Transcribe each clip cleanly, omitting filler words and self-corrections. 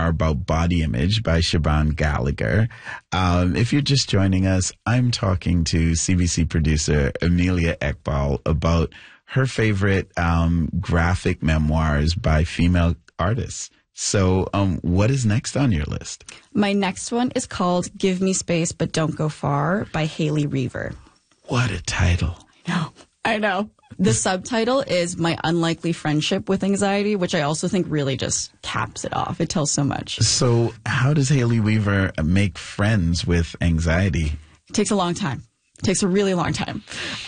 about body image by Siobhan Gallagher. If you're just joining us, I'm talking to CBC producer Amelia Ekbal about her favorite graphic memoirs by female artists. So what is next on your list? My next one is called Give Me Space But Don't Go Far by Hailey Reaver. What a title. I know. The subtitle is My Unlikely Friendship with Anxiety, which I also think really just caps it off. It tells so much. So how does Hailey Reaver make friends with anxiety? It takes a long time. It takes a really long time.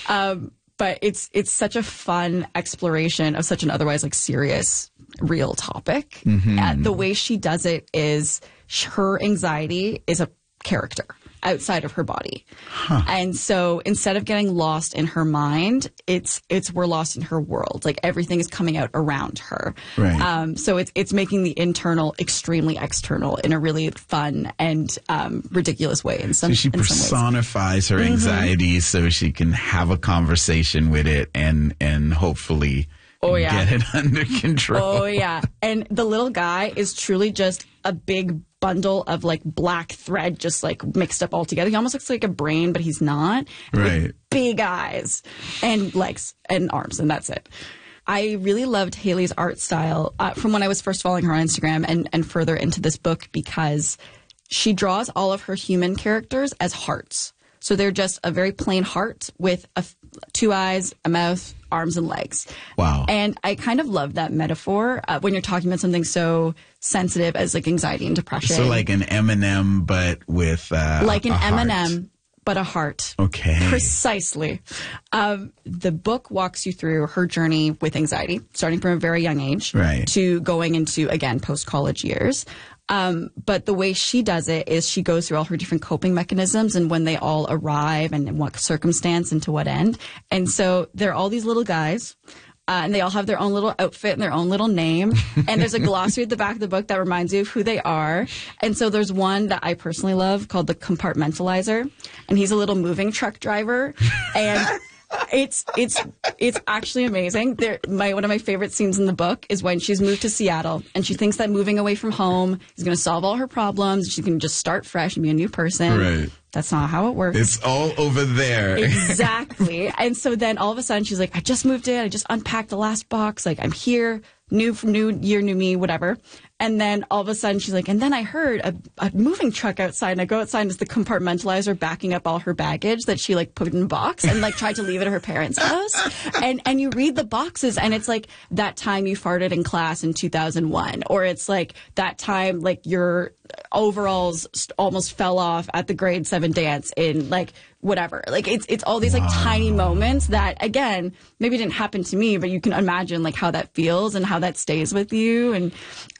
But it's such a fun exploration of such an otherwise like serious, real topic. Mm-hmm. The way she does it is her anxiety is a character outside of her body. Huh. And so instead of getting lost in her mind, it's we're lost in her world. Like everything is coming out around her. Right. So it's making the internal extremely external in a really fun and ridiculous way. So she personifies her anxiety so she can have a conversation with it and hopefully get it under control. Oh, yeah. And the little guy is truly just a big bundle of like black thread just like mixed up all together. He almost looks like a brain, but he's not. Right. With big eyes and legs and arms, and that's it. I really loved Hailey's art style from when I was first following her on Instagram and further into this book because she draws all of her human characters as hearts. So they're just a very plain heart with two eyes, a mouth, arms, and legs. Wow. And I kind of love that metaphor when you're talking about something so sensitive as like anxiety and depression. So like an M&M, but with like an M&M, heart. but a heart. Okay. Precisely. The book walks you through her journey with anxiety, starting from a very young age to going into, again, post-college years. But the way she does it is she goes through all her different coping mechanisms and when they all arrive and in what circumstance and to what end. And so they're all these little guys. And they all have their own little outfit and their own little name. And there's a glossary at the back of the book that reminds you of who they are. And so there's one that I personally love called the Compartmentalizer. And he's a little moving truck driver. And it's actually amazing. One of my favorite scenes in the book is when she's moved to Seattle and she thinks that moving away from home is going to solve all her problems. She can just start fresh and be a new person. Right. That's not how it works. It's all over there. Exactly. And so then all of a sudden she's like, I just moved in. I just unpacked the last box. Like, I'm here. New year, new me, whatever. And then all of a sudden she's like, and then I heard a moving truck outside. And I go outside and it's the Compartmentalizer backing up all her baggage that she like put in a box and like tried to leave it at her parents' house. And you read the boxes and it's like that time you farted in class in 2001. Or it's like that time like your overalls almost fell off at the grade 7 dance in like whatever. Like it's all these like tiny moments that again, maybe didn't happen to me, but you can imagine like how that feels and how that stays with you. And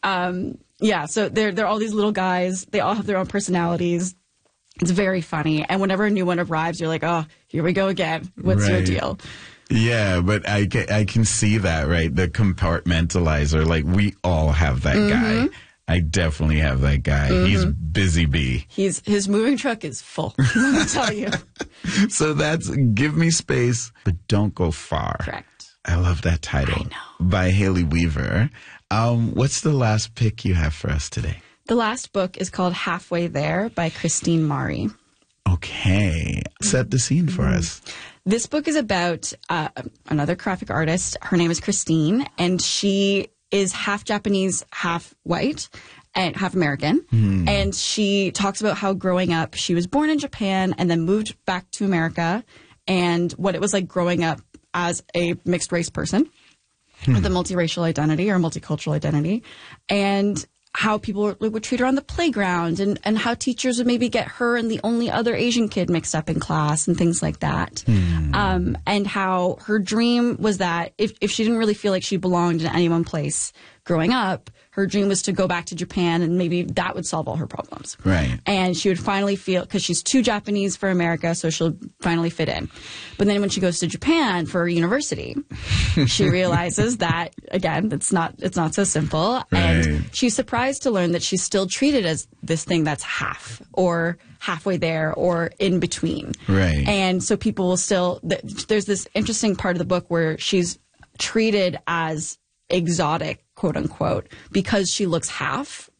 so they're all these little guys. They all have their own personalities. It's very funny. And whenever a new one arrives, you're like, oh, here we go again. What's your deal? Yeah, but I can see that, right? The Compartmentalizer, like we all have that guy. I definitely have that guy. He's busy bee. His moving truck is full. Let me tell you. So that's Give Me Space, But Don't Go Far. Correct. I love that title. I know. By Hailey Reaver. What's the last pick you have for us today? The last book is called Halfway There by Christine Mari. Okay. Set the scene for us. This book is about another graphic artist. Her name is Christine, and she is half Japanese, half white, and half American. And she talks about how growing up, she was born in Japan and then moved back to America and what it was like growing up as a mixed race person with a multiracial identity or multicultural identity. And how people would treat her on the playground and how teachers would maybe get her and the only other Asian kid mixed up in class and things like that. And how her dream was that if she didn't really feel like she belonged in any one place growing up, her dream was to go back to Japan and maybe that would solve all her problems. Right. And she would finally feel, because she's too Japanese for America, so she'll finally fit in. But then when she goes to Japan for university, she realizes that, again, it's not so simple. Right. And she's surprised to learn that she's still treated as this thing that's half or halfway there or in between. Right. And so people will still, there's this interesting part of the book where she's treated as exotic, quote unquote, because she looks half